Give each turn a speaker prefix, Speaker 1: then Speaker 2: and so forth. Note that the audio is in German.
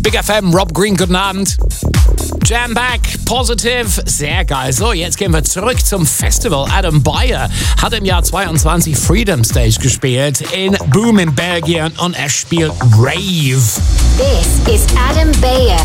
Speaker 1: Big FM, Rob Green, guten Abend. Jam back, positive, sehr geil. So, jetzt gehen wir zurück zum Festival. Adam Beyer hat im Jahr 22 Freedom Stage gespielt in Boom in Belgien und er spielt Rave.
Speaker 2: This is Adam Beyer